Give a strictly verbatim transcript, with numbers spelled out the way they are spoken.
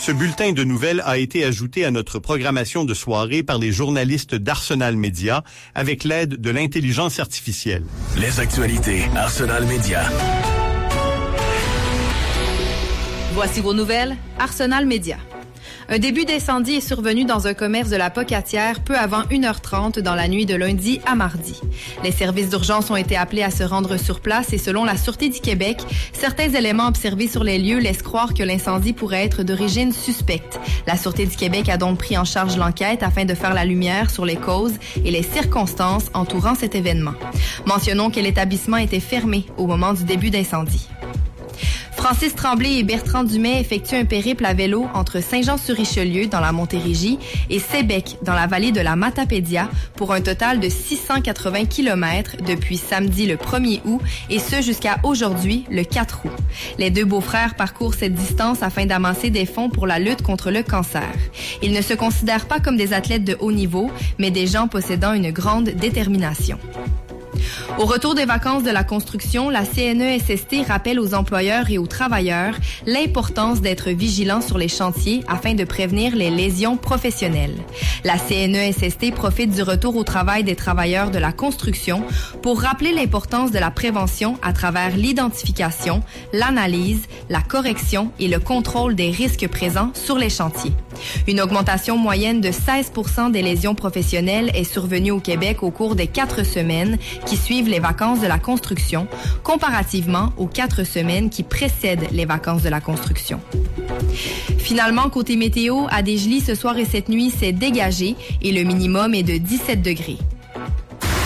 Ce bulletin de nouvelles a été ajouté à notre programmation de soirée par les journalistes d'Arsenal Média avec l'aide de l'intelligence artificielle. Les actualités Arsenal Média. Voici vos nouvelles, Arsenal Média. Un début d'incendie est survenu dans un commerce de la Pocatière peu avant une heure trente dans la nuit de lundi à mardi. Les services d'urgence ont été appelés à se rendre sur place et selon la Sûreté du Québec, certains éléments observés sur les lieux laissent croire que l'incendie pourrait être d'origine suspecte. La Sûreté du Québec a donc pris en charge l'enquête afin de faire la lumière sur les causes et les circonstances entourant cet événement. Mentionnons que l'établissement était fermé au moment du début d'incendie. Francis Tremblay et Bertrand Dumais effectuent un périple à vélo entre Saint-Jean-sur-Richelieu dans la Montérégie et Sébec dans la vallée de la Matapédia pour un total de six cent quatre-vingts kilomètres depuis samedi le premier août et ce jusqu'à aujourd'hui le quatre août. Les deux beaux-frères parcourent cette distance afin d'amasser des fonds pour la lutte contre le cancer. Ils ne se considèrent pas comme des athlètes de haut niveau, mais des gens possédant une grande détermination. Au retour des vacances de la construction, la C N E S S T rappelle aux employeurs et aux travailleurs l'importance d'être vigilants sur les chantiers afin de prévenir les lésions professionnelles. La C N E S S T profite du retour au travail des travailleurs de la construction pour rappeler l'importance de la prévention à travers l'identification, l'analyse, la correction et le contrôle des risques présents sur les chantiers. Une augmentation moyenne de seize pour cent des lésions professionnelles est survenue au Québec au cours des quatre semaines qui suivent les vacances de la construction, comparativement aux quatre semaines qui précèdent les vacances de la construction. Finalement, côté météo, à Desjely, ce soir et cette nuit, c'est dégagé et le minimum est de dix-sept degrés.